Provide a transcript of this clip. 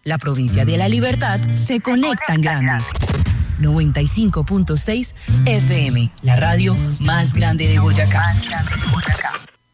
La provincia de La Libertad se conecta en grande. 95.6 FM, la radio más grande de Boyacá.